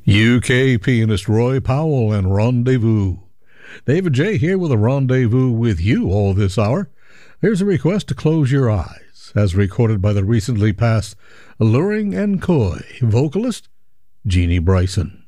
UK pianist Roy Powell and Rendezvous. David J. here with a rendezvous with you all this hour. Here's a request to Close Your Eyes, as recorded by the recently passed alluring and coy vocalist Jeannie Bryson.